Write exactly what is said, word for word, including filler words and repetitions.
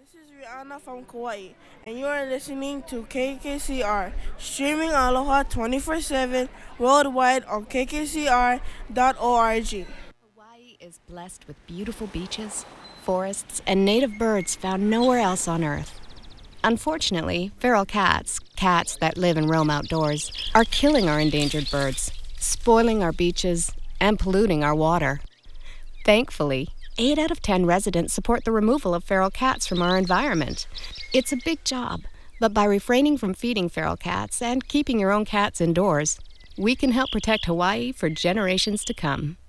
This is Rihanna from Kauai, and you are listening to K K C R, streaming Aloha twenty-four seven worldwide on k k c r dot org. Hawaii is blessed with beautiful beaches, forests, and native birds found nowhere else on Earth. Unfortunately, feral cats, cats that live and roam outdoors, are killing our endangered birds, spoiling our beaches, and polluting our water. Thankfully, eight out of ten residents support the removal of feral cats from our environment. It's a big job, but by refraining from feeding feral cats and keeping your own cats indoors, we can help protect Hawaii for generations to come.